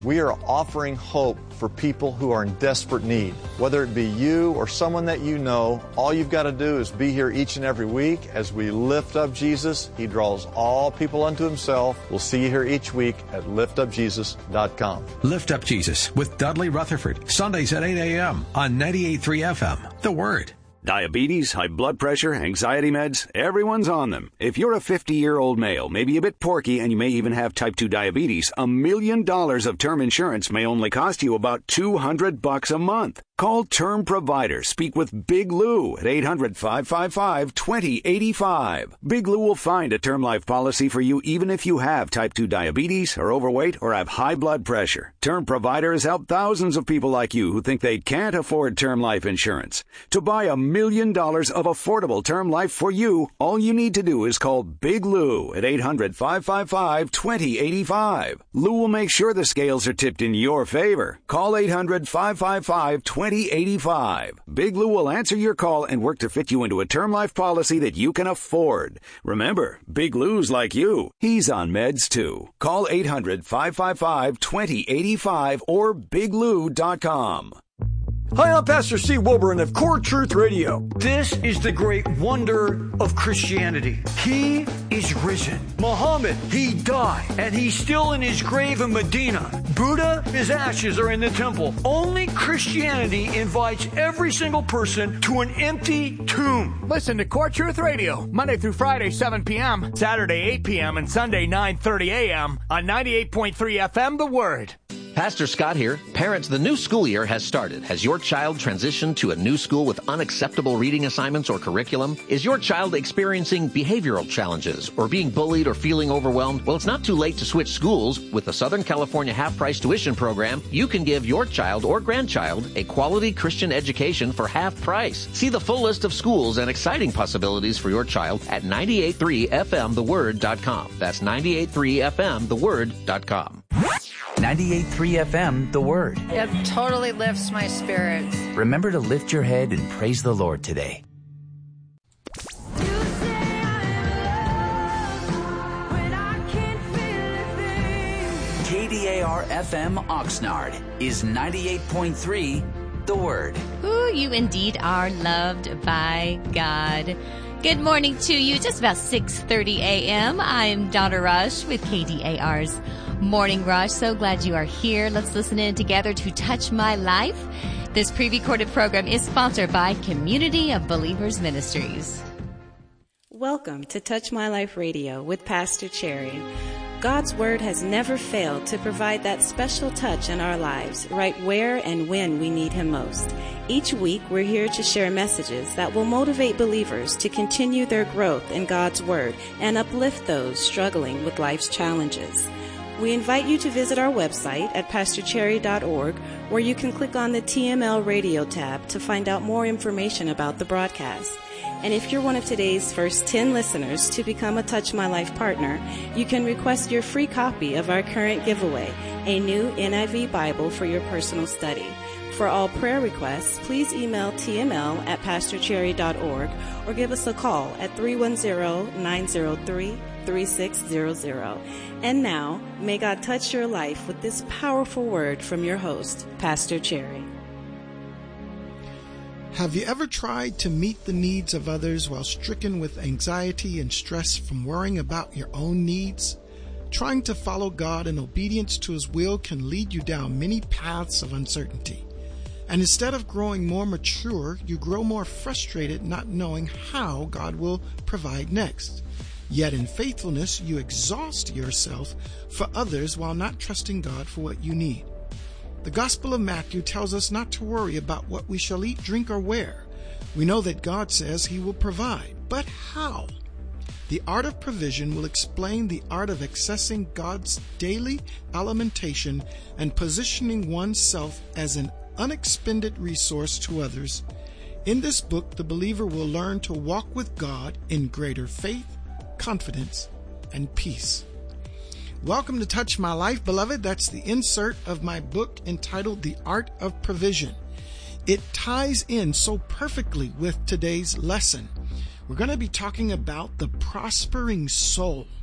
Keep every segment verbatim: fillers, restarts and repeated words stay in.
We are offering hope for people who are in desperate need. Whether it be you or someone that you know, all you've got to do is be here each and every week as we lift up Jesus. He draws all people unto himself. We'll see you here each week at lift up jesus dot com. Lift Up Jesus with Dudley Rutherford, Sundays at eight a.m. on ninety-eight point three F M. The Word. Diabetes, high blood pressure, anxiety meds, everyone's on them. If you're a fifty-year-old male, maybe a bit porky, and you may even have type two diabetes, a million dollars of term insurance may only cost you about two hundred bucks a month. Call Term Provider. Speak with Big Lou at eight hundred, five five five, two zero eight five. Big Lou will find a term life policy for you even if you have type two diabetes, are overweight, or have high blood pressure. Term Provider has helped thousands of people like you who think they can't afford term life insurance. To buy a million dollars of affordable term life for you, all you need to do is call Big Lou at eight hundred, five five five, two zero eight five. Lou will make sure the scales are tipped in your favor. Call eight hundred, five five five, two zero eight five. Big Lou will answer your call and work to fit you into a term life policy that you can afford. Remember, Big Lou's like you. He's on meds too. Call eight hundred, five five five, two zero eight five or big lou dot com. Hi, I'm Pastor Steve Wilburn of Core Truth Radio. This is the great wonder of Christianity. He is risen. Muhammad, he died, and he's still in his grave in Medina. Buddha, his ashes are in the temple. Only Christianity invites every single person to an empty tomb. Listen to Core Truth Radio, Monday through Friday, seven p.m., Saturday, eight p.m., and Sunday, nine thirty a.m. on ninety-eight point three F M, The Word. Pastor Scott here. Parents, the new school year has started. Has your child transitioned to a new school with unacceptable reading assignments or curriculum? Is your child experiencing behavioral challenges or being bullied or feeling overwhelmed? Well, it's not too late to switch schools. With the Southern California half-price tuition program, you can give your child or grandchild a quality Christian education for half price. See the full list of schools and exciting possibilities for your child at ninety-eight point three F M the word dot com. That's ninety-eight point three F M the word dot com. ninety-eight point three F M, The Word. It totally lifts my spirits. Remember to lift your head and praise the Lord today. K D A R F M Oxnard is ninety-eight point three, The Word. Ooh, you indeed are loved by God. Good morning to you. Just about six thirty a.m. I'm Donna Rush with K D A R's Morning Rush. So glad you are here. Let's listen in together to Touch My Life. This pre-recorded program is sponsored by Community of Believers Ministries. Welcome to Touch My Life Radio with Pastor Cherry. God's Word has never failed to provide that special touch in our lives, right where and when we need Him most. Each week, we're here to share messages that will motivate believers to continue their growth in God's Word and uplift those struggling with life's challenges. We invite you to visit our website at pastor cherry dot org, where you can click on the T M L Radio tab to find out more information about the broadcast. And if you're one of today's first ten listeners to become a Touch My Life partner, you can request your free copy of our current giveaway, a new N I V Bible for your personal study. For all prayer requests, please email T M L at pastor cherry dot org or give us a call at three one zero, nine zero three, three six zero zero. And now, may God touch your life with this powerful word from your host, Pastor Cherry. Have you ever tried to meet the needs of others while stricken with anxiety and stress from worrying about your own needs? Trying to follow God in obedience to His will can lead you down many paths of uncertainty. And instead of growing more mature, you grow more frustrated not knowing how God will provide next. Yet in faithfulness, you exhaust yourself for others while not trusting God for what you need. The Gospel of Matthew tells us not to worry about what we shall eat, drink, or wear. We know that God says He will provide. But how? The art of provision will explain the art of accessing God's daily alimentation and positioning oneself as an unexpended resource to others. In this book, the believer will learn to walk with God in greater faith, confidence, and peace. Welcome to Touch My Life, beloved. That's the insert of my book entitled The Art of Provision. It ties in so perfectly with today's lesson. We're going to be talking about the prospering soul.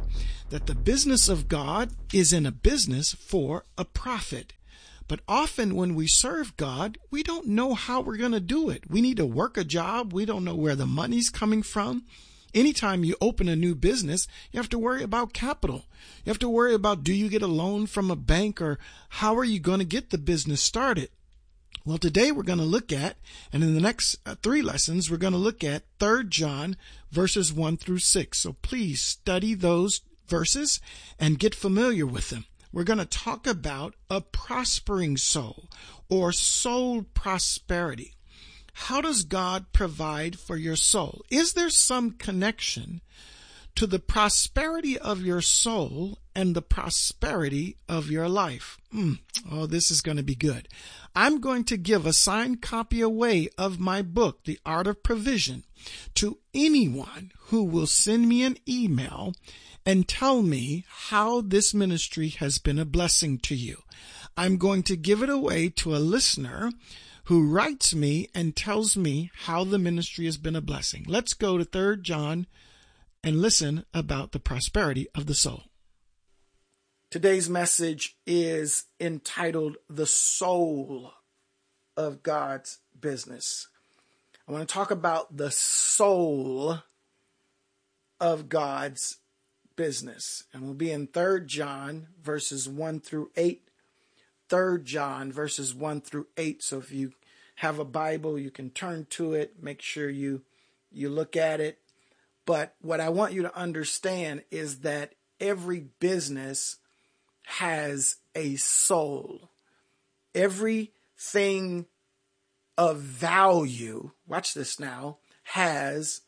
that the business of God is in a business for a profit. But often when we serve God, we don't know how we're going to do it. We need to work a job. We don't know where the money's coming from. Anytime you open a new business, you have to worry about capital. You have to worry about, do you get a loan from a bank, or how are you going to get the business started? Well, today we're going to look at, and in the next uh, three lessons, we're going to look at Third John verses one through six. So please study those verses and get familiar with them. We're going to talk about a prospering soul, or soul prosperity. How does God provide for your soul? Is there some connection to the prosperity of your soul and the prosperity of your life? Mm. Oh, this is going to be good. I'm going to give a signed copy away of my book, The Art of Provision, to anyone who will send me an email and tell me how this ministry has been a blessing to you. I'm going to give it away to a listener who writes me and tells me how the ministry has been a blessing. Let's go to Third John and listen about the prosperity of the soul. Today's message is entitled The Soul of God's Business. I want to talk about the soul of God's business. And we'll be in Third John verses one through eight. Third John verses one through eight. So if you have a Bible, you can turn to it. Make sure you, you look at it. But what I want you to understand is that every business has a soul. Everything of value, watch this now, has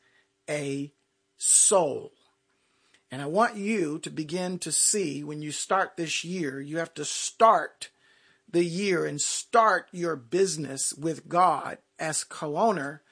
a soul. And I want you to begin to see, when you start this year, you have to start the year and start your business with God as co-owner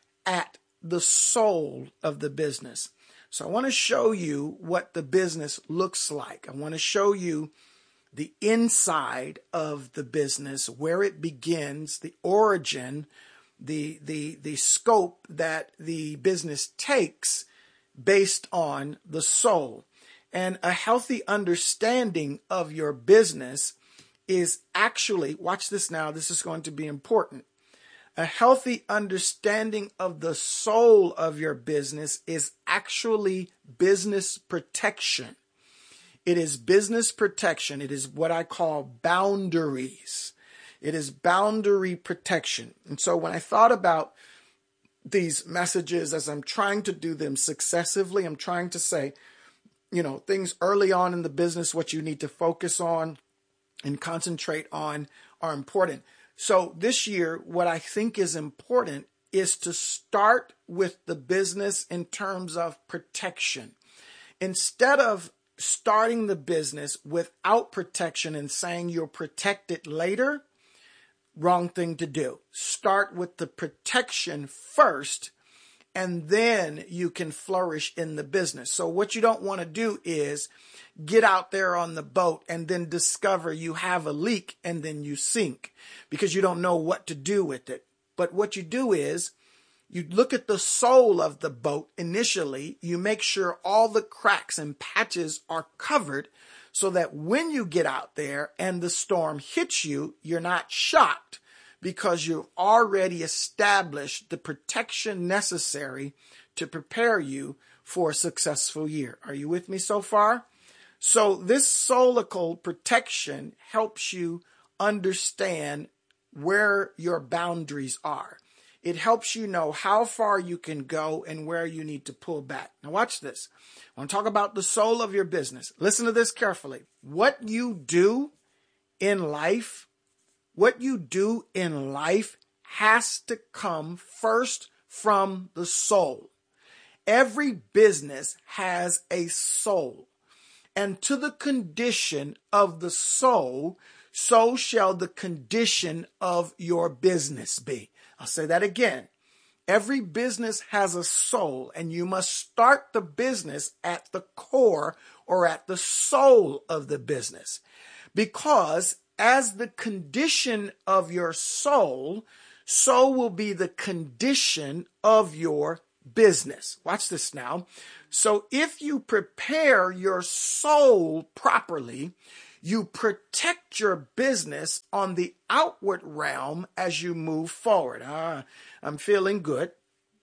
at the soul of the business. So I want to show you what the business looks like. I want to show you the inside of the business, where it begins, the origin, the, the, the scope that the business takes based on the soul. And a healthy understanding of your business is actually, watch this now, this is going to be important. A healthy understanding of the soul of your business is actually business protection. It is business protection. It is what I call boundaries. It is boundary protection. And so when I thought about these messages, as I'm trying to do them successively, I'm trying to say, you know, things early on in the business, what you need to focus on and concentrate on are important. So this year, what I think is important is to start with the business in terms of protection. Instead of starting the business without protection and saying you'll protect it later, wrong thing to do. Start with the protection first, and then you can flourish in the business. So what you don't want to do is get out there on the boat and then discover you have a leak and then you sink because you don't know what to do with it. But what you do is you look at the soul of the boat initially. You make sure all the cracks and patches are covered so that when you get out there and the storm hits you, you're not shocked because you've already established the protection necessary to prepare you for a successful year. Are you with me so far? So this solical protection helps you understand where your boundaries are. It helps you know how far you can go and where you need to pull back. Now watch this. I want to talk about the soul of your business. Listen to this carefully. What you do in life, what you do in life has to come first from the soul. Every business has a soul. And to the condition of the soul, so shall the condition of your business be. I'll say that again. Every business has a soul, and you must start the business at the core or at the soul of the business. Because as the condition of your soul, so will be the condition of your business. Watch this now. So if you prepare your soul properly, you protect your business on the outward realm as you move forward. Ah, I'm feeling good.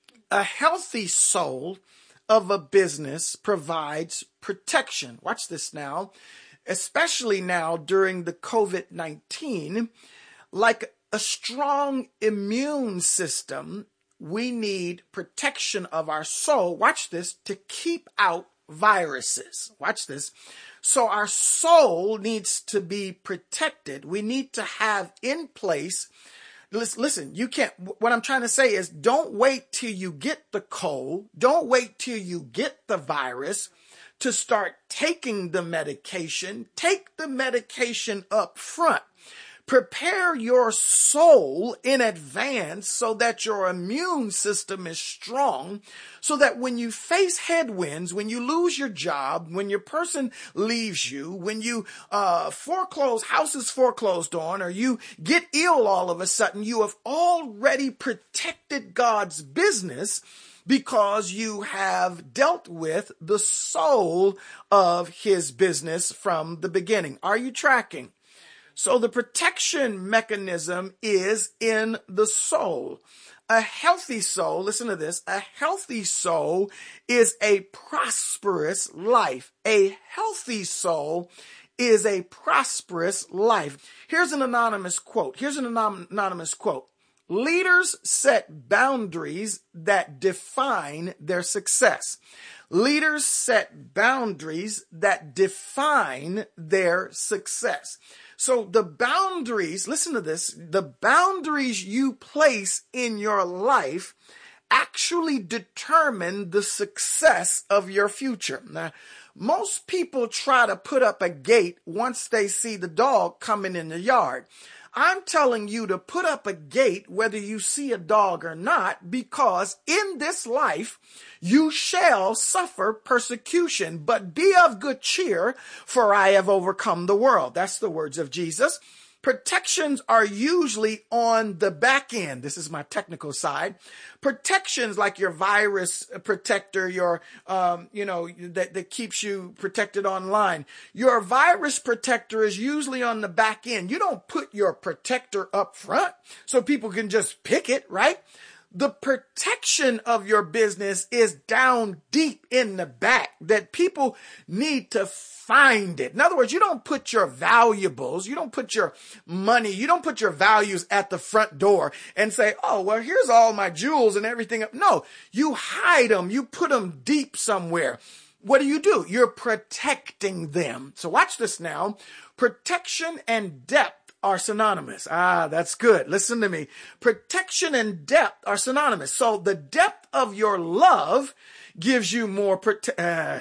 A healthy soul of a business provides protection. Watch this now, especially now during the covid nineteen. Like a strong immune system, we need protection of our soul. Watch this, to keep out viruses. Watch this. So our soul needs to be protected. We need to have in place. Listen, you can't, what I'm trying to say is don't wait till you get the cold. Don't wait till you get the virus to start taking the medication. Take the medication up front. Prepare your soul in advance so that your immune system is strong, so that when you face headwinds, when you lose your job, when your person leaves you, when you uh, foreclose, house is foreclosed on, or you get ill all of a sudden, you have already protected God's business because you have dealt with the soul of his business from the beginning. Are you tracking? So the protection mechanism is in the soul. A healthy soul, listen to this, a healthy soul is a prosperous life. A healthy soul is a prosperous life. Here's an anonymous quote. Here's an anonymous quote. Leaders set boundaries that define their success. Leaders set boundaries that define their success. So the boundaries, listen to this, the boundaries you place in your life actually determine the success of your future. Now, most people try to put up a gate once they see the dog coming in the yard. I'm telling you to put up a gate whether you see a dog or not, because in this life you shall suffer persecution, but be of good cheer, for I have overcome the world. That's the words of Jesus. Protections are usually on the back end. This is my technical side. Protections like your virus protector, your, um, you know, that, that keeps you protected online. Your virus protector is usually on the back end. You don't put your protector up front so people can just pick it, right? The protection of your business is down deep in the back, that people need to find it. In other words, you don't put your valuables, you don't put your money, you don't put your values at the front door and say, oh, well, here's all my jewels and everything. No, you hide them. You put them deep somewhere. What do you do? You're protecting them. So watch this now. Protection and depth are synonymous. Ah, that's good. Listen to me. Protection and depth are synonymous. So the depth of your love gives you more prote- uh,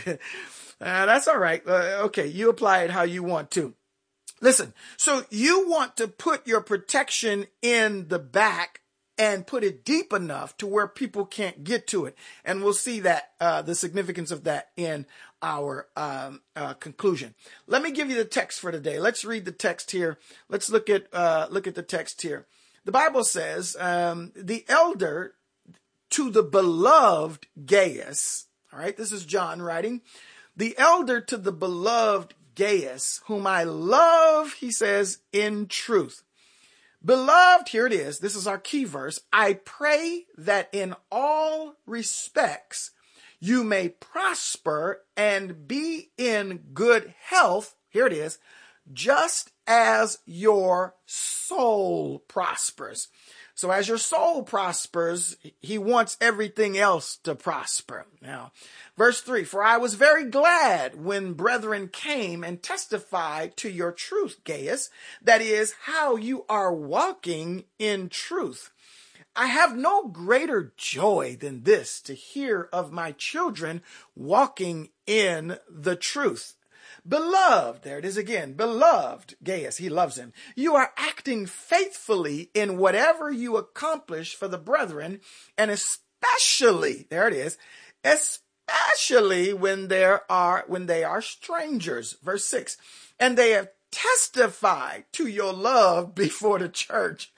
uh, that's all right. Uh, okay, you apply it how you want to. Listen, so you want to put your protection in the back and put it deep enough to where people can't get to it. And we'll see that, uh, the significance of that in our um, uh, conclusion. Let me give you the text for today. Let's read the text here. Let's look at uh, look at the text here. The Bible says, um, the elder to the beloved Gaius. All right, this is John writing. The elder to the beloved Gaius, whom I love, he says, in truth. Beloved, here it is. This is our key verse. I pray that in all respects you may prosper and be in good health. Here it is. Just as your soul prospers. So as your soul prospers, he wants everything else to prosper. Now, verse three, for I was very glad when brethren came and testified to your truth, Gaius, that is, how you are walking in truth. I have no greater joy than this, to hear of my children walking in the truth. Beloved, there it is again, beloved Gaius, he loves him. You are acting faithfully in whatever you accomplish for the brethren, and especially, there it is, especially when there are, when they are strangers. Verse six, and they have testified to your love before the church.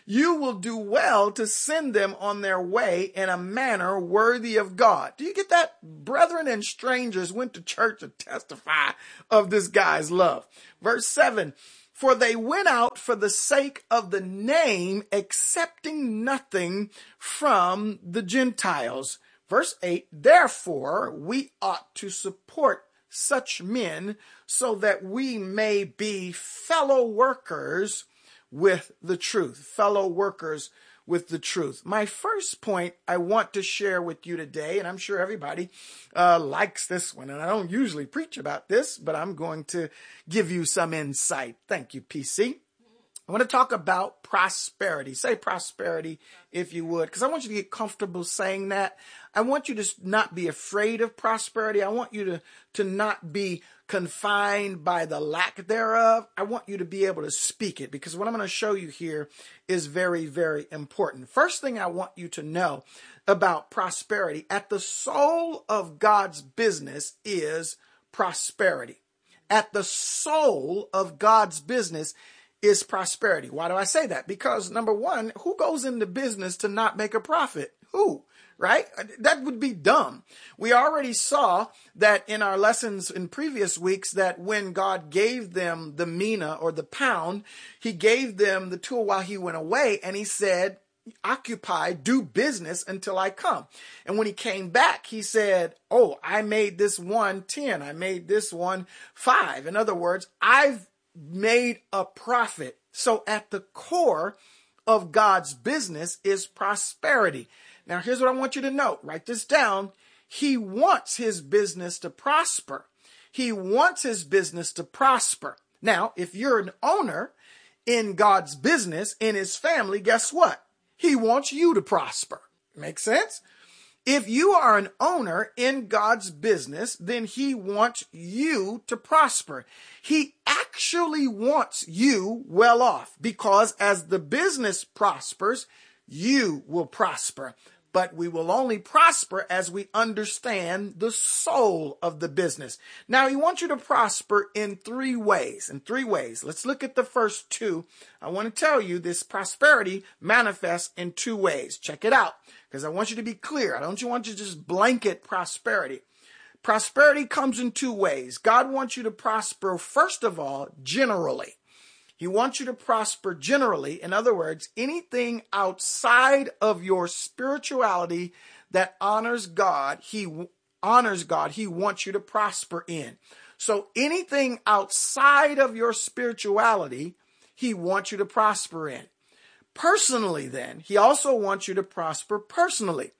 you will do well to send them on their way in a manner worthy of God. Do you get that? Brethren and strangers went to church to testify of this guy's love. Verse seven, for they went out for the sake of the name, accepting nothing from the Gentiles. Verse eight, therefore we ought to support such men so that we may be fellow workers with the truth, fellow workers with the truth. My first point I want to share with you today, and I'm sure everybody uh, likes this one, and I don't usually preach about this, but I'm going to give you some insight. Thank you, P C. I want to talk about prosperity. Say prosperity, if you would, because I want you to get comfortable saying that. I want you to not be afraid of prosperity. I want you to, to not be confined by the lack thereof. I want you to be able to speak it, because what I'm going to show you here is very, very important. First thing I want you to know about prosperity, at the soul of God's business is prosperity. At the soul of God's business is prosperity. Why do I say that? Because number one, who goes into business to not make a profit? Who? Right? That would be dumb. We already saw that in our lessons in previous weeks that when God gave them the mina or the pound, he gave them the tool while he went away, and he said, occupy, do business until I come. And when he came back, he said, oh, I made this one ten. I made this one five. In other words, I've made a profit. So at the core of God's business is prosperity. Now, here's what I want you to note. Write this down. He wants his business to prosper. He wants his business to prosper. Now, if you're an owner in God's business, in his family, guess what? He wants you to prosper. Make sense? If you are an owner in God's business, then he wants you to prosper. He actually wants you well off, because as the business prospers, you will prosper. But we will only prosper as we understand the soul of the business. Now, he wants you to prosper in three ways. In three ways. Let's look at the first two. I want to tell you this prosperity manifests in two ways. Check it out, because I want you to be clear. I don't want you to just blanket prosperity. Prosperity comes in two ways. God wants you to prosper, first of all, generally. He wants you to prosper generally. In other words, anything outside of your spirituality that honors God, he honors God, he wants you to prosper in. So anything outside of your spirituality, he wants you to prosper in. Personally, then, he also wants you to prosper personally.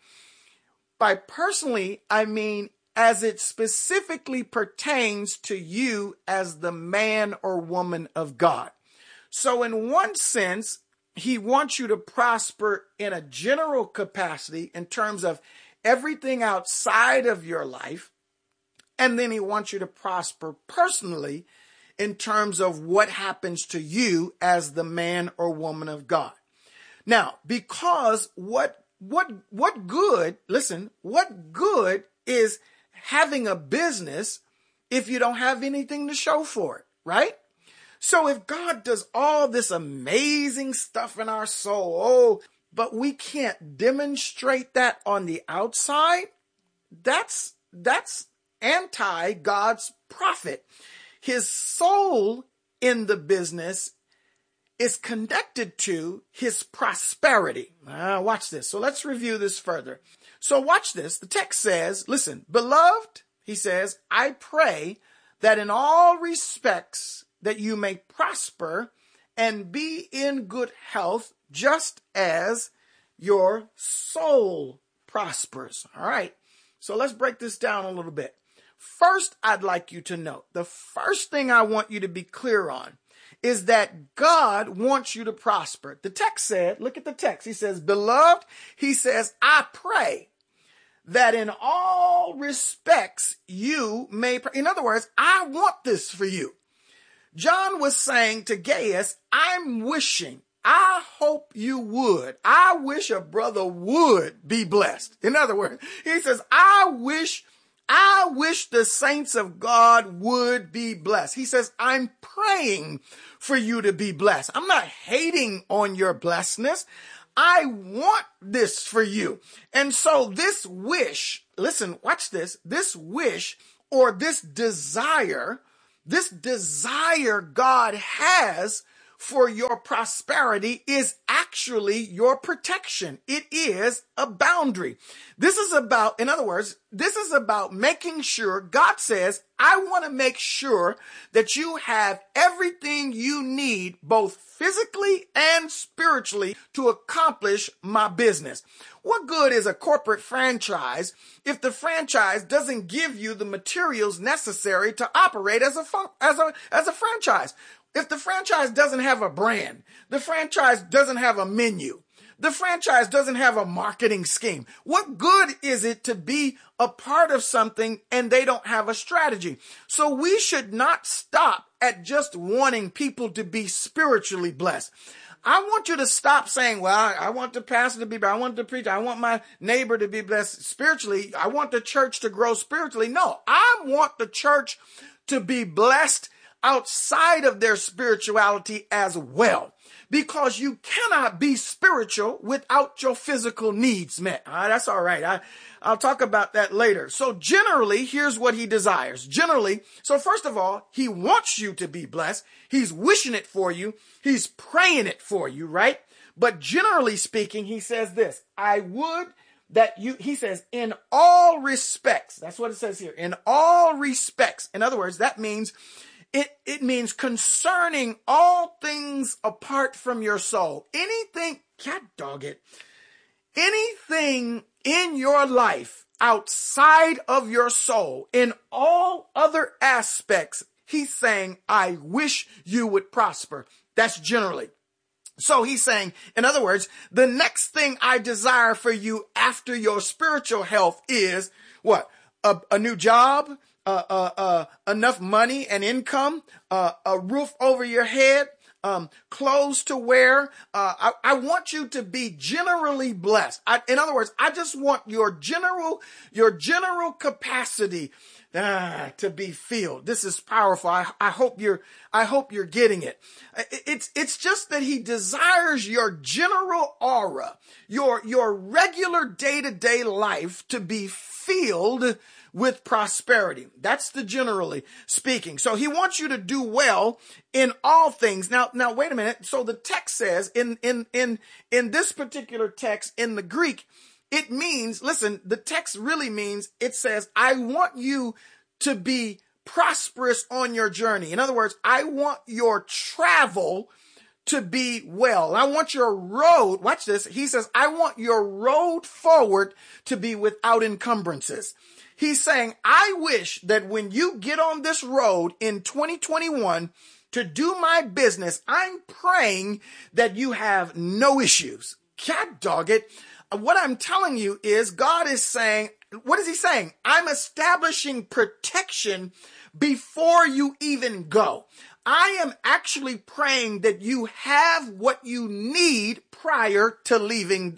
By personally, I mean as it specifically pertains to you as the man or woman of God. So in one sense, he wants you to prosper in a general capacity in terms of everything outside of your life. And then he wants you to prosper personally in terms of what happens to you as the man or woman of God. Now, because what, what, what good, listen, what good is having a business if you don't have anything to show for it, right? So if God does all this amazing stuff in our soul, oh, but we can't demonstrate that on the outside, that's, that's anti God's prophet. His soul in the business is connected to his prosperity. Uh, watch this. So let's review this further. So watch this. The text says, listen, beloved, he says, I pray that in all respects that you may prosper and be in good health, just as your soul prospers. All right. So let's break this down a little bit. First, I'd like you to note, the first thing I want you to be clear on is that God wants you to prosper. The text said, look at the text. He says, beloved, he says, I pray that in all respects you may, in other words, I want this for you. John was saying to Gaius, I'm wishing, I hope you would. I wish a brother would be blessed. In other words, he says, I wish I wish the saints of God would be blessed. He says, I'm praying for you to be blessed. I'm not hating on your blessedness. I want this for you. And so this wish, listen, watch this, this wish or this desire, this desire God has for your prosperity is actually your protection. It is a boundary. This is about, in other words, this is about making sure, God says, I want to make sure that you have everything you need, both physically and spiritually, to accomplish my business. What good is a corporate franchise if the franchise doesn't give you the materials necessary to operate as a, as a, as a franchise? If the franchise doesn't have a brand, the franchise doesn't have a menu, the franchise doesn't have a marketing scheme, what good is it to be a part of something and they don't have a strategy? So we should not stop at just wanting people to be spiritually blessed. I want you to stop saying, well, I, I want the pastor to be blessed. I want the preacher. I want my neighbor to be blessed spiritually. I want the church to grow spiritually. No, I want the church to be blessed outside of their spirituality as well, because you cannot be spiritual without your physical needs met. All right, that's all right. I, I'll talk about that later. So generally, here's what he desires. Generally, so first of all, he wants you to be blessed. He's wishing it for you. He's praying it for you, right? But generally speaking, he says this, I would that you, he says, in all respects, that's what it says here, in all respects. In other words, that means It, it means concerning all things apart from your soul. Anything, cat dog it, anything in your life outside of your soul, in all other aspects, he's saying, I wish you would prosper. That's generally. So he's saying, in other words, the next thing I desire for you after your spiritual health is what? A, a new job? Uh, uh, uh, enough money and income, uh, a roof over your head, um, clothes to wear. Uh, I, I want you to be generally blessed. I, in other words, I just want your general, your general capacity, ah, to be filled. This is powerful. I, I hope you're, I hope you're getting it. It's, it's just that he desires your general aura, your, your regular day-to-day life to be filled with prosperity. That's the generally speaking. So he wants you to do well in all things. Now, now wait a minute. So the text says in, in, in, in this particular text in the Greek, it means, listen, the text really means, it says, I want you to be prosperous on your journey. In other words, I want your travel to be well. I want your road, watch this. He says, I want your road forward to be without encumbrances. He's saying, I wish that when you get on this road in twenty twenty-one to do my business, I'm praying that you have no issues. Cat dog it. What I'm telling you is God is saying, what is he saying? I'm establishing protection before you even go. I am actually praying that you have what you need prior to leaving.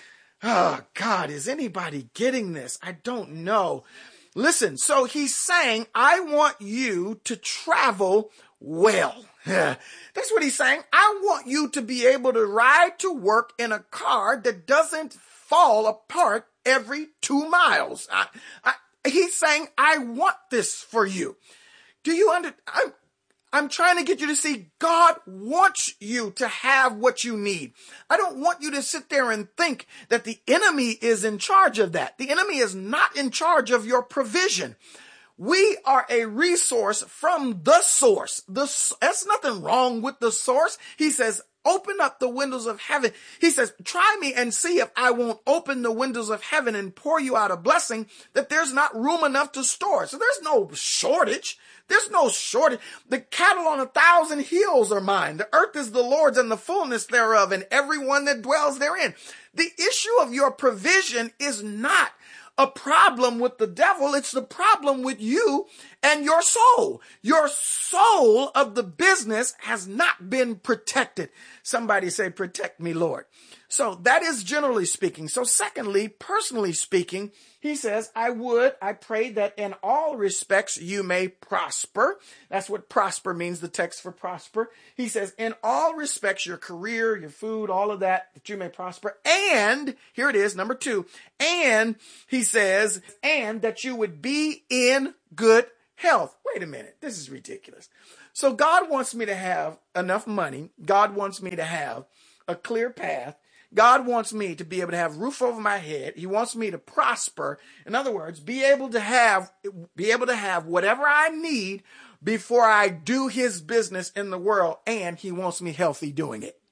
Oh, God, is anybody getting this? I don't know. Listen, so he's saying, I want you to travel well. That's what he's saying. I want you to be able to ride to work in a car that doesn't fall apart every two miles. I, I, he's saying, I want this for you. Do you understand? I'm trying to get you to see God wants you to have what you need. I don't want you to sit there and think that the enemy is in charge of that. The enemy is not in charge of your provision. We are a resource from the source. The, there's nothing wrong with the source. He says, open up the windows of heaven. He says, try me and see if I won't open the windows of heaven and pour you out a blessing that there's not room enough to store. So there's no shortage. There's no shortage. The cattle on a thousand hills are mine. The earth is the Lord's and the fullness thereof, and everyone that dwells therein. The issue of your provision is not a problem with the devil. It's the problem with you and your soul. Your soul of the business has not been protected. Somebody say, protect me, Lord. So that is generally speaking. So secondly, personally speaking, he says, I would, I pray that in all respects you may prosper. That's what prosper means, the text for prosper. He says, in all respects, your career, your food, all of that, that you may prosper. And, here it is, number two, and he says, and that you would be in good health. Wait a minute, this is ridiculous. So God wants me to have enough money. God wants me to have a clear path. God wants me to be able to have roof over my head. He wants me to prosper. In other words, be able to have, be able to have whatever I need before I do his business in the world. And he wants me healthy doing it.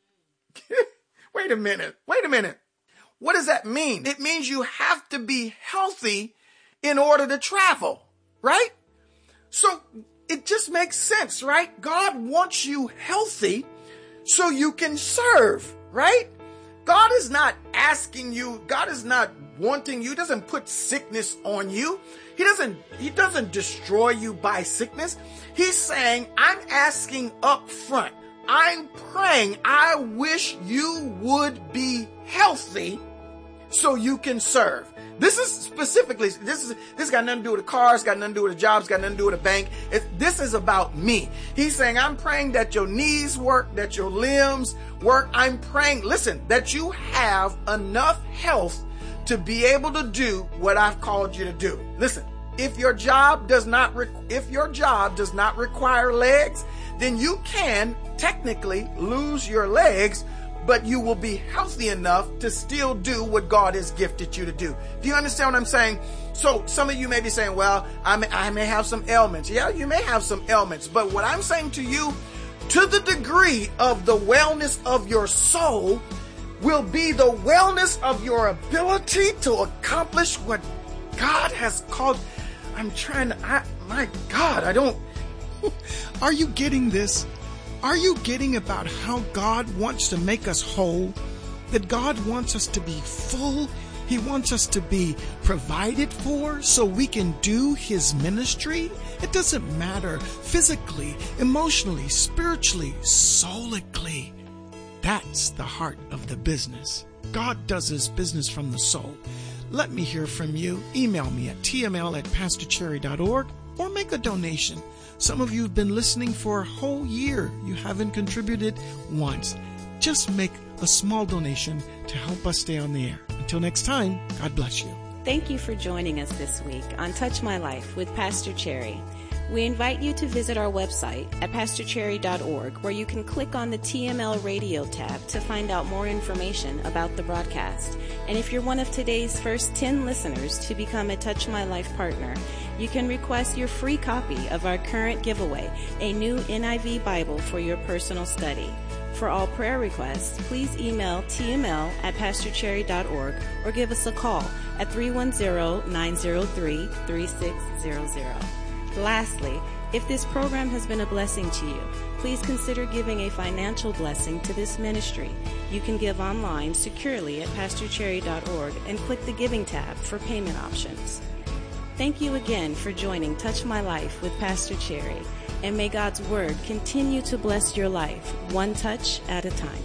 Wait a minute. Wait a minute. What does that mean? It means you have to be healthy in order to travel, right? So it just makes sense, right? God wants you healthy so you can serve, right? God is not asking you, God is not wanting you, doesn't put sickness on you. He doesn't, he doesn't destroy you by sickness. He's saying, I'm asking up front. I'm praying. I wish you would be healthy so you can serve. This is specifically, this is, this got nothing to do with the cars, got nothing to do with the jobs, got nothing to do with the bank. It, this is about me. He's saying, I'm praying that your knees work, that your limbs work. I'm praying, listen, that you have enough health to be able to do what I've called you to do. Listen, if your job does not, re- if your job does not require legs, then you can technically lose your legs, but you will be healthy enough to still do what God has gifted you to do. Do you understand what I'm saying? So some of you may be saying, well, I may, I may have some ailments. Yeah, you may have some ailments. But what I'm saying to you, to the degree of the wellness of your soul will be the wellness of your ability to accomplish what God has called. I'm trying to, I, my God, I don't. Are you getting this? Are you getting about how God wants to make us whole? That God wants us to be full? He wants us to be provided for so we can do his ministry? It doesn't matter physically, emotionally, spiritually, soulically. That's the heart of the business. God does his business from the soul. Let me hear from you. Email me at t m l at pastor cherry dot org or make a donation. Some of you have been listening for a whole year. You haven't contributed once. Just make a small donation to help us stay on the air. Until next time, God bless you. Thank you for joining us this week on Touch My Life with Pastor Cherry. We invite you to visit our website at pastor cherry dot org, where you can click on the T M L Radio tab to find out more information about the broadcast. And if you're one of today's first ten listeners to become a Touch My Life partner, you can request your free copy of our current giveaway, a new N I V Bible for your personal study. For all prayer requests, please email t m l at pastor cherry dot org or give us a call at three one zero, nine zero three, three six zero zero. Lastly, if this program has been a blessing to you, please consider giving a financial blessing to this ministry. You can give online securely at pastor cherry dot org and click the Giving tab for payment options. Thank you again for joining Touch My Life with Pastor Cherry, and may God's Word continue to bless your life, one touch at a time.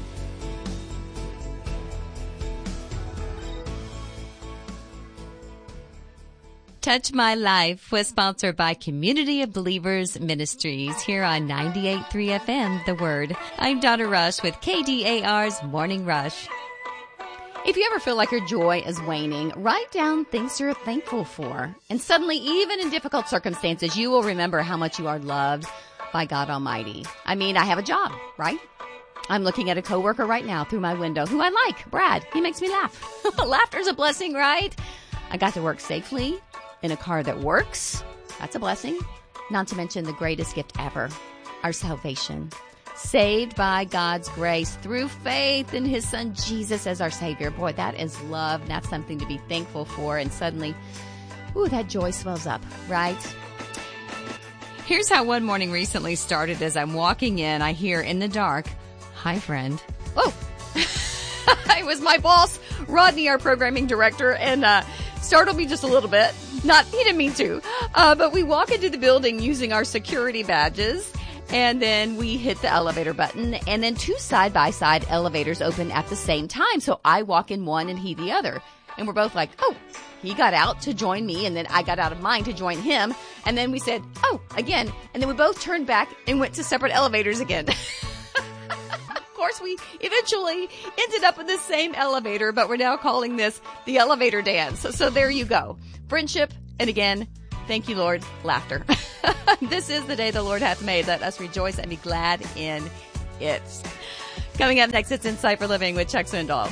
Touch My Life was sponsored by Community of Believers Ministries here on ninety-eight point three F M, The Word. I'm Donna Rush with K D A R's Morning Rush. If you ever feel like your joy is waning, write down things you're thankful for. And suddenly, even in difficult circumstances, you will remember how much you are loved by God Almighty. I mean, I have a job, right? I'm looking at a coworker right now through my window who I like, Brad. He makes me laugh. Laughter's a blessing, right? I got to work safely in a car that works. That's a blessing. Not to mention the greatest gift ever, our salvation. Saved by God's grace through faith in his son Jesus as our Savior. Boy, that is love. And that's something to be thankful for. And suddenly, ooh, that joy swells up, right? Here's how one morning recently started. As I'm walking in, I hear in the dark, "Hi, friend." Oh, it was my boss, Rodney, our programming director. And uh, Startled me just a little bit. Not, he didn't mean to. Uh, but we walk into the building using our security badges. And then we hit the elevator button, and then two side-by-side elevators open at the same time. So I walk in one and he the other. And we're both like, oh, he got out to join me, and then I got out of mine to join him. And then we said, oh, again. And then we both turned back and went to separate elevators again. Of course, we eventually ended up in the same elevator, but we're now calling this the elevator dance. So, so there you go. Friendship, and again, thank you, Lord, laughter. This is the day the Lord hath made. Let us rejoice and be glad in it. Coming up next, it's Insight for Living with Chuck Swindoll.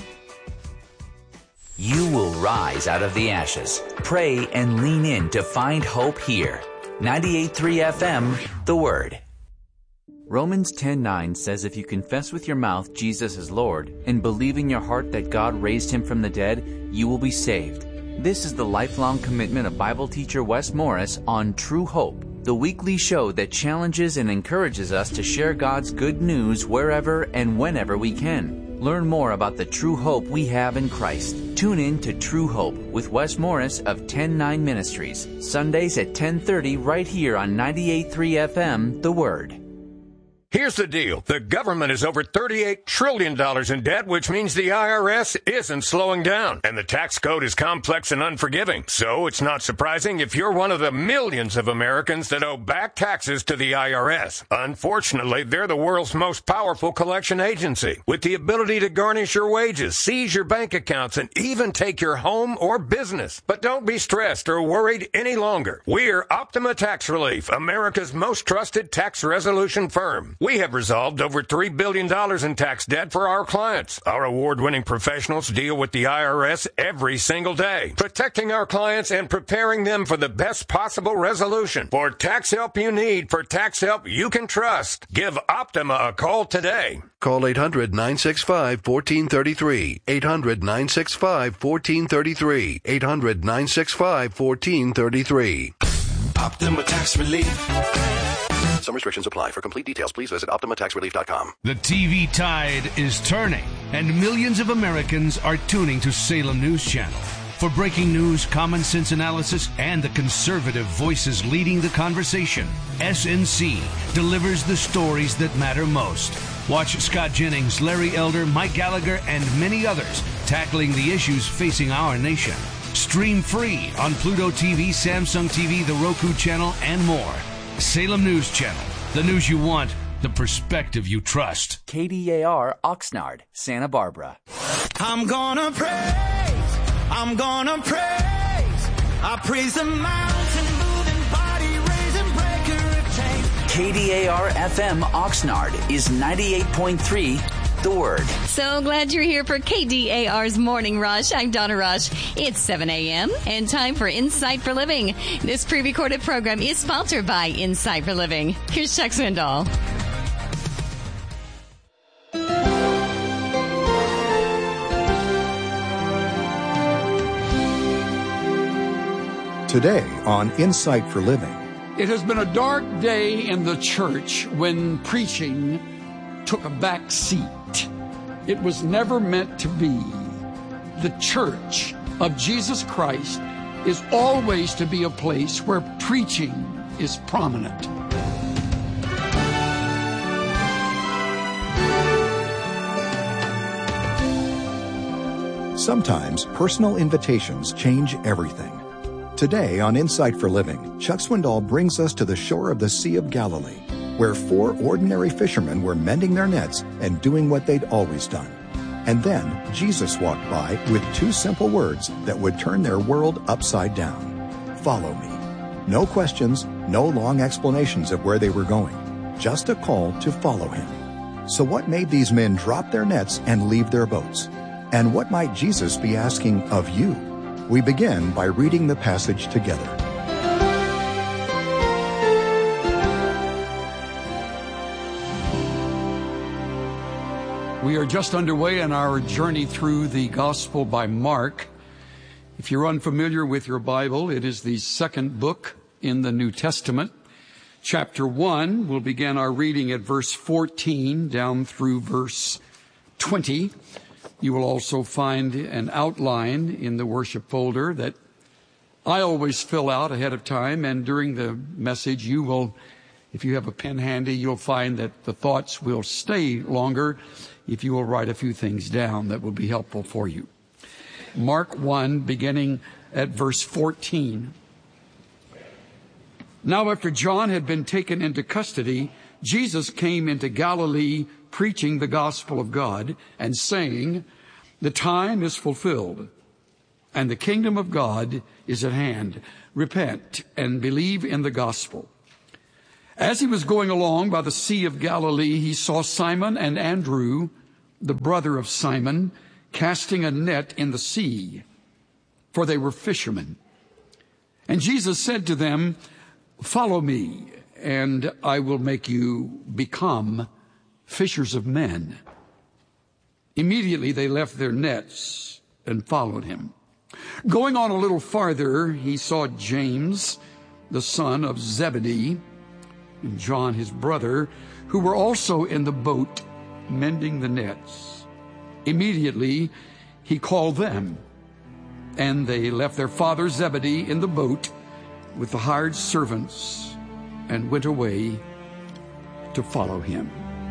You will rise out of the ashes. Pray and lean in to find hope here. ninety-eight point three F M, The Word. Romans ten nine says if you confess with your mouth Jesus is Lord and believe in your heart that God raised him from the dead, you will be saved. This is the lifelong commitment of Bible teacher Wes Morris on True Hope, the weekly show that challenges and encourages us to share God's good news wherever and whenever we can. Learn more about the true hope we have in Christ. Tune in to True Hope with Wes Morris of ten nine Ministries, Sundays at ten thirty right here on ninety-eight point three F M, The Word. Here's the deal. The government is over thirty-eight trillion dollars in debt, which means the I R S isn't slowing down. And the tax code is complex and unforgiving. So it's not surprising if you're one of the millions of Americans that owe back taxes to the I R S. Unfortunately, they're the world's most powerful collection agency, with the ability to garnish your wages, seize your bank accounts, and even take your home or business. But don't be stressed or worried any longer. We're Optima Tax Relief, America's most trusted tax resolution firm. We have resolved over three billion dollars in tax debt for our clients. Our award-winning professionals deal with the I R S every single day, protecting our clients and preparing them for the best possible resolution. For tax help you need, for tax help you can trust, give Optima a call today. Call eight hundred nine six five one four three three. eight hundred nine six five one four three three. eight hundred nine six five one four three three. Optima Tax Relief. Some restrictions apply. For complete details, please visit optima tax relief dot com. The T V tide is turning, and millions of Americans are tuning to Salem News Channel. For breaking news, common sense analysis, and the conservative voices leading the conversation, S N C delivers the stories that matter most. Watch Scott Jennings, Larry Elder, Mike Gallagher, and many others tackling the issues facing our nation. Stream free on Pluto T V, Samsung T V, the Roku channel, and more. Salem News Channel. The news you want, the perspective you trust. K D A R Oxnard, Santa Barbara. I'm gonna praise, I'm gonna praise, I praise the mountain moving, body raising breaker of chains. K D A R F M Oxnard is ninety-eight point three, The Word. So glad you're here for K D A R's Morning Rush. I'm Donna Rush. It's seven a.m. and time for Insight for Living. This pre-recorded program is sponsored by Insight for Living. Here's Chuck Swindoll. Today on Insight for Living. It has been a dark day in the church when preaching took a back seat. It was never meant to be. The church of Jesus Christ is always to be a place where preaching is prominent. Sometimes personal invitations change everything. Today on Insight for Living, Chuck Swindoll brings us to the shore of the Sea of Galilee, where four ordinary fishermen were mending their nets and doing what they'd always done. And then Jesus walked by with two simple words that would turn their world upside down. Follow me. No questions, no long explanations of where they were going. Just a call to follow him. So what made these men drop their nets and leave their boats? And what might Jesus be asking of you? We begin by reading the passage together. We are just underway in our journey through the Gospel by Mark. If you're unfamiliar with your Bible, it is the second book in the New Testament. Chapter one, we'll begin our reading at verse fourteen down through verse twenty. You will also find an outline in the worship folder that I always fill out ahead of time, and during the message you will, if you have a pen handy, you'll find that the thoughts will stay longer if you will write a few things down that will be helpful for you. Mark one, beginning at verse fourteen. Now after John had been taken into custody, Jesus came into Galilee preaching the gospel of God and saying, "The time is fulfilled, and the kingdom of God is at hand. Repent and believe in the gospel." As he was going along by the Sea of Galilee, he saw Simon and Andrew, the brother of Simon, casting a net in the sea, for they were fishermen. And Jesus said to them, "Follow me, and I will make you become fishers of men." Immediately they left their nets and followed him. Going on a little farther, he saw James, the son of Zebedee, and John his brother, who were also in the boat mending the nets. Immediately he called them, and they left their father Zebedee in the boat with the hired servants and went away to follow him.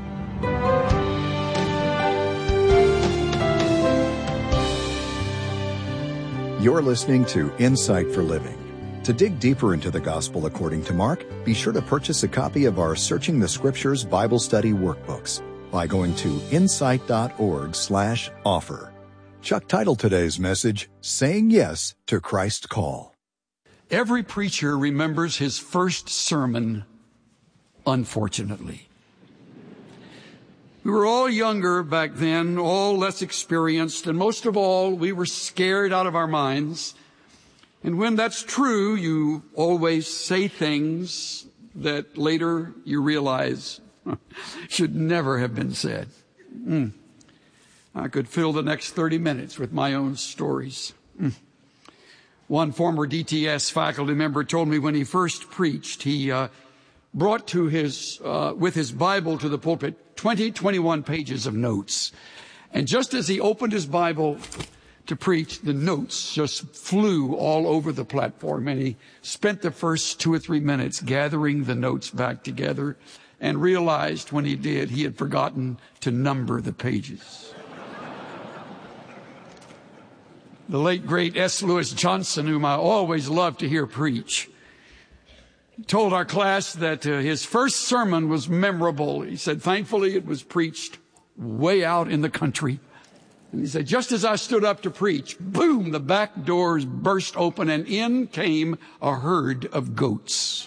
You're listening to Insight for Living. To dig deeper into the Gospel according to Mark, be sure to purchase a copy of our Searching the Scriptures Bible Study workbooks by going to insight.org slash offer. Chuck titled today's message, Saying Yes to Christ's Call. Every preacher remembers his first sermon, unfortunately. We were all younger back then, all less experienced, and most of all, we were scared out of our minds. And when that's true, you always say things that later you realize should never have been said. Mm. I could fill the next thirty minutes with my own stories. Mm. One former D T S faculty member told me when he first preached, he uh, brought to his, uh, with his Bible to the pulpit, twenty, twenty-one pages of notes. And just as he opened his Bible to preach, the notes just flew all over the platform. And he spent the first two or three minutes gathering the notes back together and realized when he did, he had forgotten to number the pages. The late, great S. Lewis Johnson, whom I always loved to hear preach, told our class that uh, his first sermon was memorable. He said, thankfully, it was preached way out in the country. And he said, just as I stood up to preach, boom, the back doors burst open and in came a herd of goats.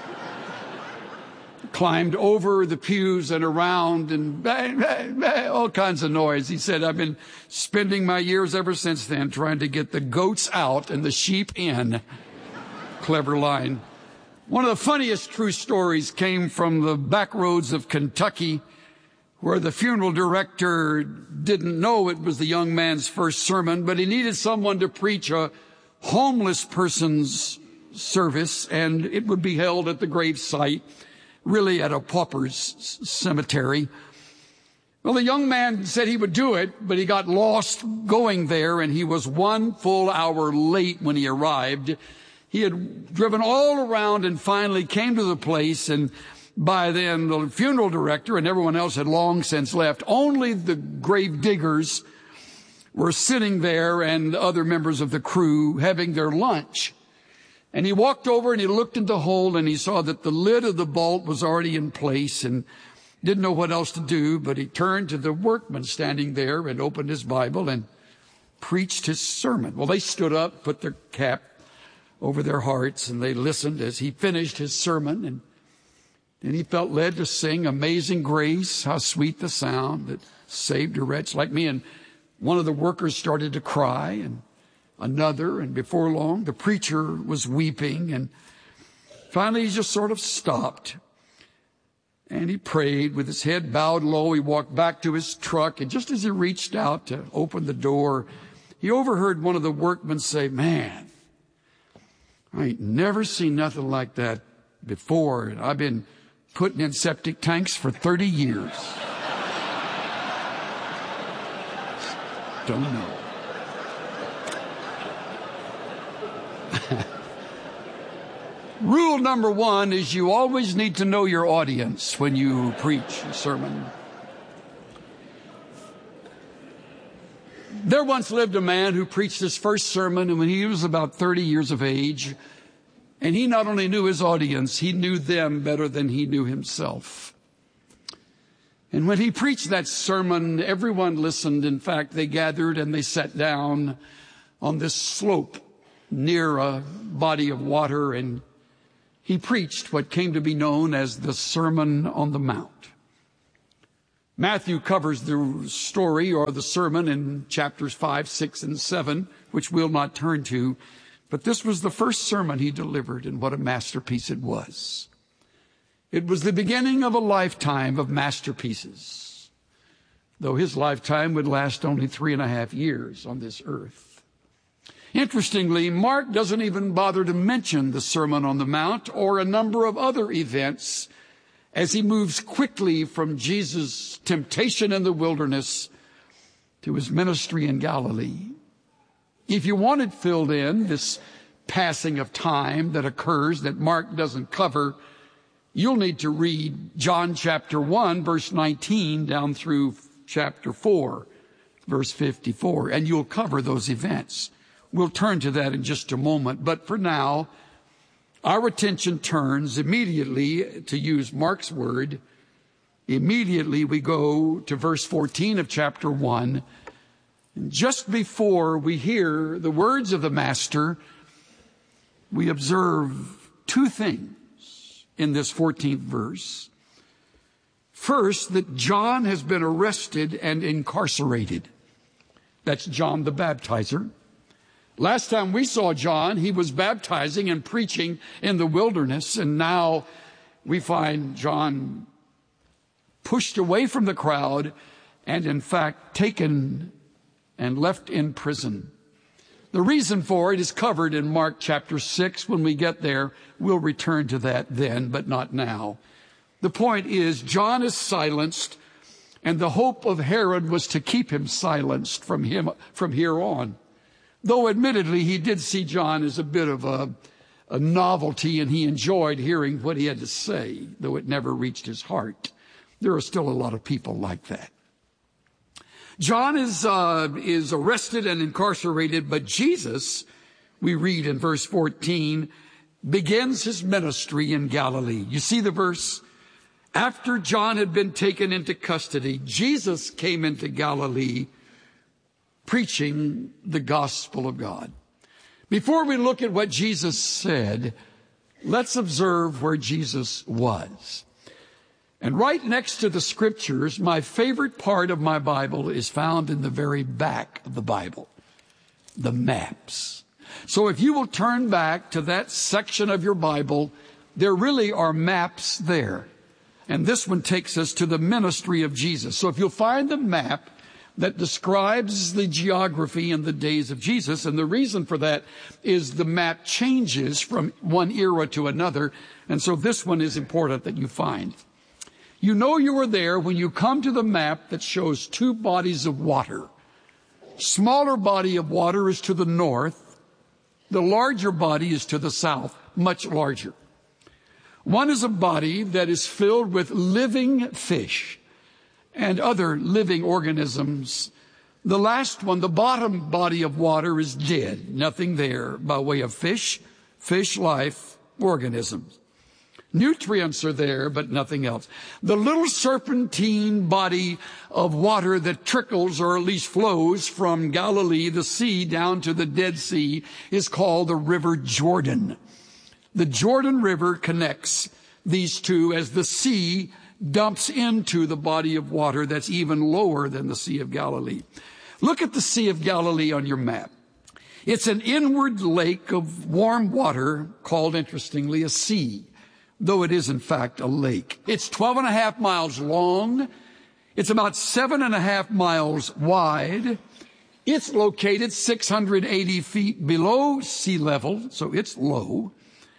Climbed over the pews and around and bang, bang, bang, all kinds of noise. He said, I've been spending my years ever since then trying to get the goats out and the sheep in. Clever line. One of the funniest true stories came from the back roads of Kentucky, where the funeral director didn't know it was the young man's first sermon, but he needed someone to preach a homeless person's service, and it would be held at the grave site, really at a pauper's cemetery. Well, the young man said he would do it, but he got lost going there, and he was one full hour late when he arrived. He had driven all around and finally came to the place, and by then the funeral director and everyone else had long since left. Only the grave diggers were sitting there and other members of the crew having their lunch. And he walked over and he looked in the hole and he saw that the lid of the vault was already in place and didn't know what else to do, but he turned to the workman standing there and opened his Bible and preached his sermon. Well, they stood up, put their cap over their hearts, and they listened as he finished his sermon. And then he felt led to sing Amazing Grace, how sweet the sound that saved a wretch like me. And one of the workers started to cry, and another, and before long, the preacher was weeping, and finally he just sort of stopped. And he prayed with his head bowed low. He walked back to his truck, and just as he reached out to open the door, he overheard one of the workmen say, man, I ain't never seen nothing like that before. And I've been putting in septic tanks for thirty years. Don't know. Rule number one is you always need to know your audience when you preach a sermon. There once lived a man who preached his first sermon when he was about thirty years of age, and he not only knew his audience, he knew them better than he knew himself. And when he preached that sermon, everyone listened. In fact, they gathered and they sat down on this slope near a body of water, and he preached what came to be known as the Sermon on the Mount. Matthew covers the story or the sermon in chapters five, six, and seven, which we'll not turn to. But this was the first sermon he delivered, and what a masterpiece it was. It was the beginning of a lifetime of masterpieces, though his lifetime would last only three and a half years on this earth. Interestingly, Mark doesn't even bother to mention the Sermon on the Mount or a number of other events as he moves quickly from Jesus' temptation in the wilderness to his ministry in Galilee. If you want it filled in, this passing of time that occurs that Mark doesn't cover, you'll need to read John chapter one, verse nineteen, down through chapter four, verse fifty-four, and you'll cover those events. We'll turn to that in just a moment, but for now, our attention turns immediately, to use Mark's word, immediately we go to verse fourteen of chapter one. And just before we hear the words of the Master, we observe two things in this fourteenth verse. First, that John has been arrested and incarcerated. That's John the Baptizer. Last time we saw John, he was baptizing and preaching in the wilderness, and now we find John pushed away from the crowd and, in fact, taken and left in prison. The reason for it is covered in Mark chapter six. When we get there, we'll return to that then, but not now. The point is, John is silenced, and the hope of Herod was to keep him silenced from him from here on. Though admittedly, he did see John as a bit of a, a novelty, and he enjoyed hearing what he had to say, though it never reached his heart. There are still a lot of people like that. John is, uh, is arrested and incarcerated, but Jesus, we read in verse fourteen, begins his ministry in Galilee. You see the verse? After John had been taken into custody, Jesus came into Galilee preaching the gospel of God. Before we look at what Jesus said, let's observe where Jesus was. And right next to the scriptures, my favorite part of my Bible is found in the very back of the Bible, the maps. So if you will turn back to that section of your Bible, there really are maps there. And this one takes us to the ministry of Jesus. So if you'll find the map that describes the geography in the days of Jesus, and the reason for that is the map changes from one era to another, and so this one is important that you find. You know you were there when you come to the map that shows two bodies of water. Smaller body of water is to the north. The larger body is to the south, much larger. One is a body that is filled with living fish and other living organisms. The last one, the bottom body of water, is dead. Nothing there by way of fish, fish life, organisms. Nutrients are there, but nothing else. The little serpentine body of water that trickles, or at least flows, from Galilee, the sea, down to the Dead Sea is called the River Jordan. The Jordan River connects these two as the sea dumps into the body of water that's even lower than the Sea of Galilee. Look at the Sea of Galilee on your map. It's an inward lake of warm water called, interestingly, a sea, though it is in fact a lake. It's twelve and a half miles long. It's about seven and a half miles wide. It's located six hundred eighty feet below sea level, so it's low.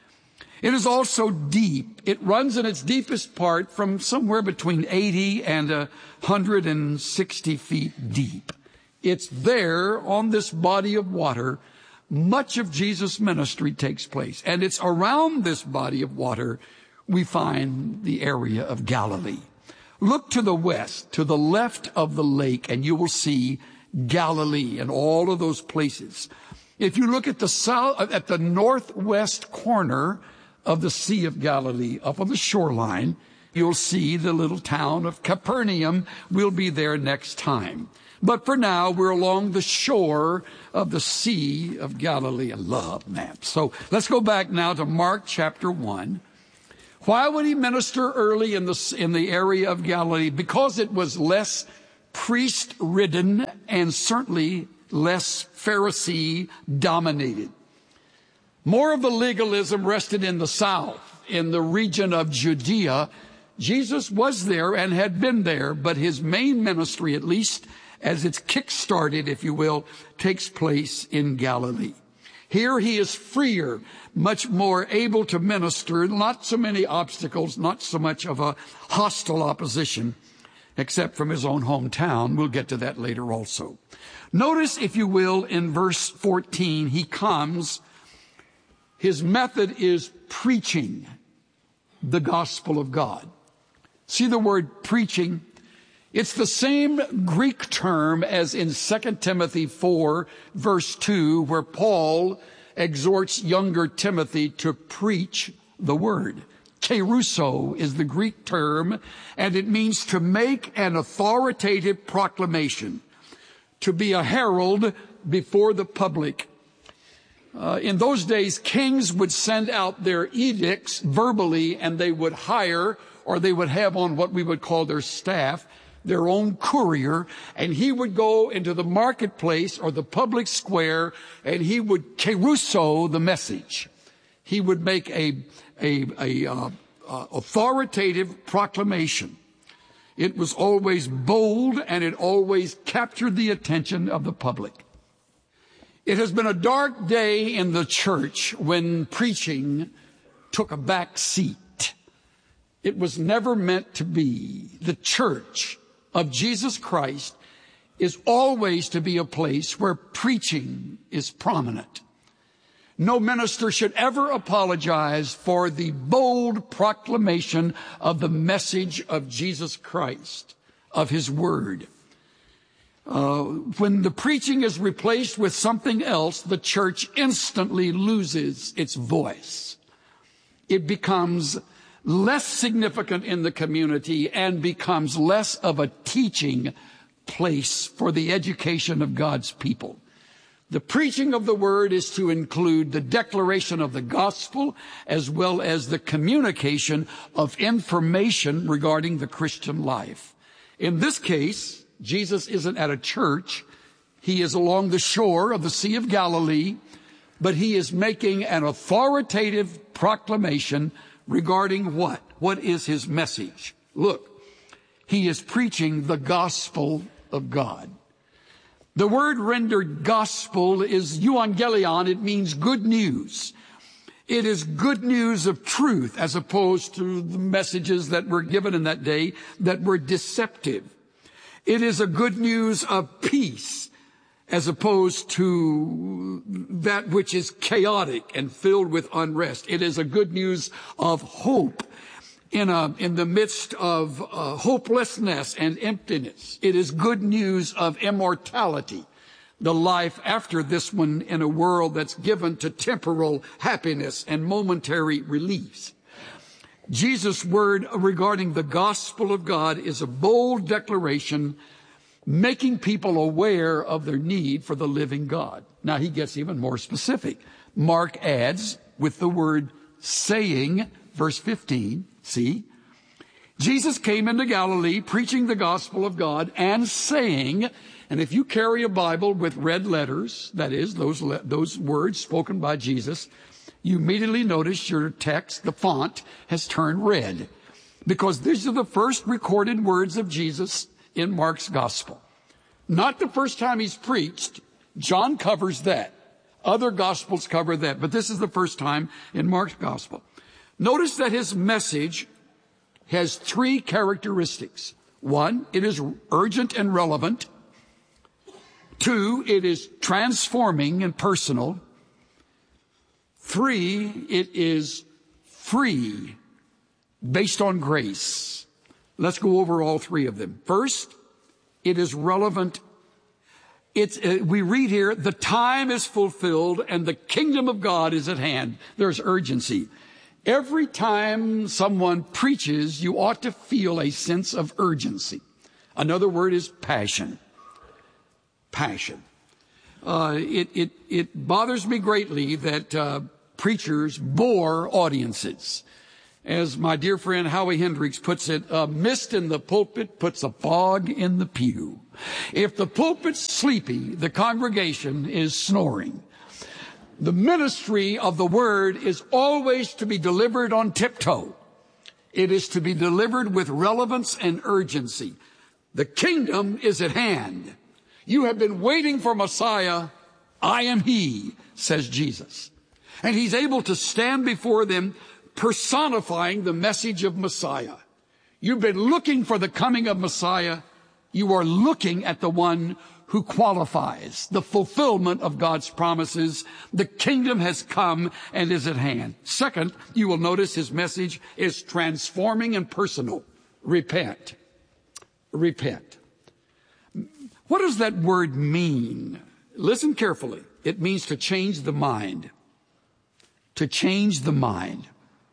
It is also deep. It runs in its deepest part from somewhere between eighty and one hundred sixty feet deep. It's there on this body of water much of Jesus' ministry takes place. And it's around this body of water we find the area of Galilee. Look to the west, to the left of the lake, and you will see Galilee and all of those places. If you look at the south, at the northwest corner of the Sea of Galilee, up on the shoreline, you'll see the little town of Capernaum. We'll be there next time. But for now, we're along the shore of the Sea of Galilee. I love maps. So let's go back now to Mark chapter one. Why would he minister early in the, in the area of Galilee? Because it was less priest-ridden and certainly less Pharisee-dominated. More of the legalism rested in the south, in the region of Judea. Jesus was there and had been there, but his main ministry, at least as it's kick-started, if you will, takes place in Galilee. Here he is freer, much more able to minister, not so many obstacles, not so much of a hostile opposition, except from his own hometown. We'll get to that later also. Notice, if you will, in verse fourteen, he comes. His method is preaching the gospel of God. See the word preaching? It's the same Greek term as in Second Timothy four, verse two, where Paul exhorts younger Timothy to preach the word. Kerusso is the Greek term, and it means to make an authoritative proclamation, to be a herald before the public. Uh, in those days, kings would send out their edicts verbally, and they would hire, or they would have on what we would call their staff, their own courier, and he would go into the marketplace or the public square, and he would kerusso the message. He would make a, a, a uh, uh, authoritative proclamation. It was always bold, and it always captured the attention of the public. It has been a dark day in the church when preaching took a back seat. It was never meant to be. The church of Jesus Christ is always to be a place where preaching is prominent. No minister should ever apologize for the bold proclamation of the message of Jesus Christ, of his word. Uh, when the preaching is replaced with something else, the church instantly loses its voice. It becomes less significant in the community and becomes less of a teaching place for the education of God's people. The preaching of the word is to include the declaration of the gospel as well as the communication of information regarding the Christian life. In this case, Jesus isn't at a church. He is along the shore of the Sea of Galilee, but he is making an authoritative proclamation regarding what? What is his message? Look, he is preaching the gospel of God. The word rendered gospel is euangelion. It means good news. It is good news of truth as opposed to the messages that were given in that day that were deceptive. It is a good news of peace as opposed to that which is chaotic and filled with unrest. It is a good news of hope in a, in the midst of uh, hopelessness and emptiness. It is good news of immortality, the life after this one in a world that's given to temporal happiness and momentary reliefs. Jesus' word regarding the gospel of God is a bold declaration making people aware of their need for the living God. Now he gets even more specific. Mark adds with the word saying, verse fifteen, see, Jesus came into Galilee preaching the gospel of God and saying, and if you carry a Bible with red letters, that is, those, le- those words spoken by Jesus, you immediately notice your text, the font, has turned red. Because these are the first recorded words of Jesus in Mark's gospel. Not the first time he's preached. John covers that. Other gospels cover that. But this is the first time in Mark's gospel. Notice that his message has three characteristics. One, it is urgent and relevant. Two, it is transforming and personal. Three, it is free, based on grace. Let's go over all three of them. First, it is relevant. It's, uh, we read here, the time is fulfilled and the kingdom of God is at hand. There's urgency. Every time someone preaches, you ought to feel a sense of urgency. Another word is passion. Passion. Uh, it, it, it bothers me greatly that uh, preachers bore audiences. As my dear friend Howie Hendricks puts it, a mist in the pulpit puts a fog in the pew. If the pulpit's sleepy, the congregation is snoring. The ministry of the word is always to be delivered on tiptoe. It is to be delivered with relevance and urgency. The kingdom is at hand. You have been waiting for Messiah. I am he, says Jesus. And he's able to stand before them personifying the message of Messiah. You've been looking for the coming of Messiah. You are looking at the one who qualifies the fulfillment of God's promises. The kingdom has come and is at hand. Second, you will notice his message is transforming and personal. Repent. Repent. What does that word mean? Listen carefully. It means to change the mind. To change the mind.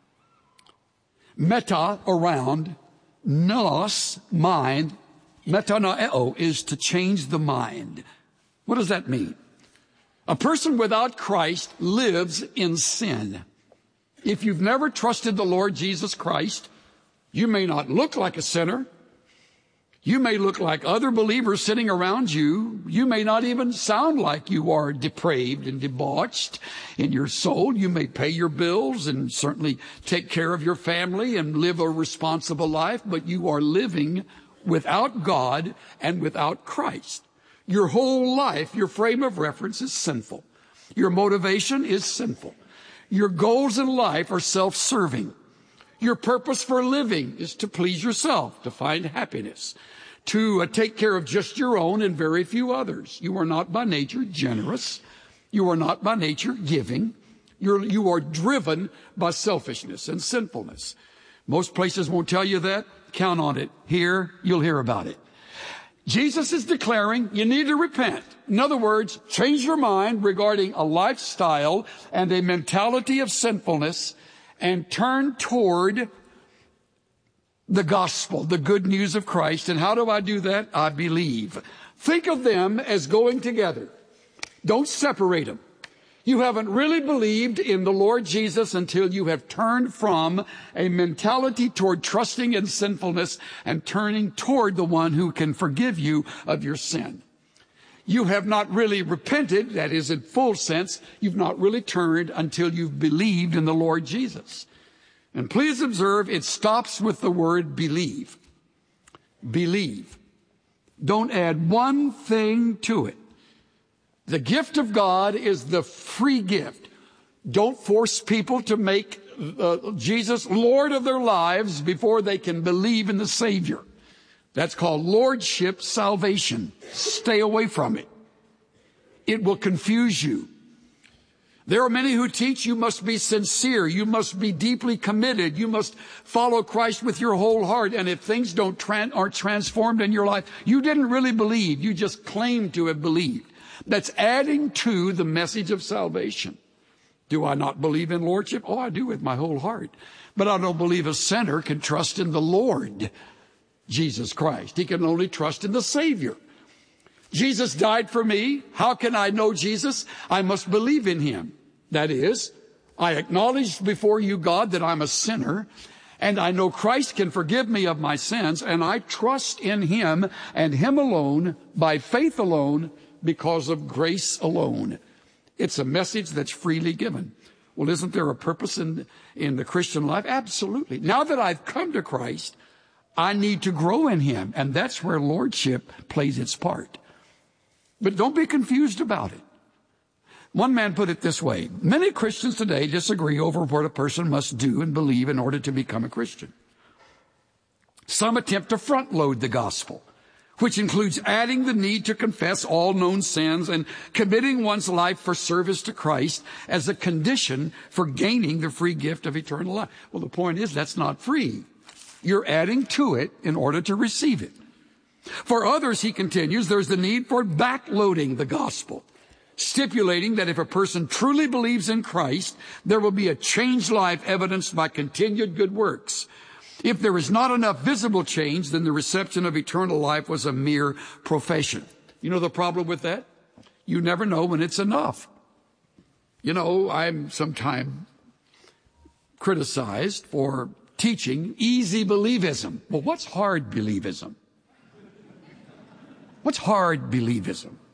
Meta, around, nous, mind. Metanoeo is to change the mind. What does that mean? A person without Christ lives in sin. If you've never trusted the Lord Jesus Christ, you may not look like a sinner. You may look like other believers sitting around you. You may not even sound like you are depraved and debauched in your soul. You may pay your bills and certainly take care of your family and live a responsible life, but you are living without God and without Christ. Your whole life, your frame of reference is sinful. Your motivation is sinful. Your goals in life are self-serving. Your purpose for living is to please yourself, to find happiness, to uh, take care of just your own and very few others. You are not by nature generous. You are not by nature giving. You're, you are driven by selfishness and sinfulness. Most places won't tell you that. Count on it. Here, you'll hear about it. Jesus is declaring you need to repent. In other words, change your mind regarding a lifestyle and a mentality of sinfulness and turn toward the gospel, the good news of Christ. And how do I do that? I believe. Think of them as going together. Don't separate them. You haven't really believed in the Lord Jesus until you have turned from a mentality toward trusting in sinfulness and turning toward the one who can forgive you of your sin. You have not really repented, that is in full sense. You've not really turned until you've believed in the Lord Jesus. And please observe, it stops with the word believe. Believe. Don't add one thing to it. The gift of God is the free gift. Don't force people to make uh, Jesus Lord of their lives before they can believe in the Savior. That's called lordship salvation. Stay away from it. It will confuse you. There are many who teach you must be sincere. You must be deeply committed. You must follow Christ with your whole heart. And if things don't tran- aren't transformed in your life, you didn't really believe. You just claim to have believed. That's adding to the message of salvation. Do I not believe in lordship? Oh, I do with my whole heart. But I don't believe a sinner can trust in the Lord Jesus Christ. He can only trust in the Savior. Jesus died for me. How can I know Jesus? I must believe in him. That is, I acknowledge before you, God, that I'm a sinner, and I know Christ can forgive me of my sins, and I trust in him and him alone, by faith alone, because of grace alone. It's a message that's freely given. Well, isn't there a purpose in, in the Christian life? Absolutely. Now that I've come to Christ, I need to grow in him, and that's where lordship plays its part. But don't be confused about it. One man put it this way: many Christians today disagree over what a person must do and believe in order to become a Christian. Some attempt to front load the gospel. which includes adding the need to confess all known sins and committing one's life for service to Christ as a condition for gaining the free gift of eternal life. Well, the point is that's not free. You're adding to it in order to receive it. For others, he continues, there's the need for backloading the gospel, stipulating that if a person truly believes in Christ, there will be a changed life evidenced by continued good works. If there is not enough visible change, then the reception of eternal life was a mere profession. You know the problem with that? You never know when it's enough. You know, I'm sometimes criticized for teaching easy believism. Well, what's hard believism? What's hard believism?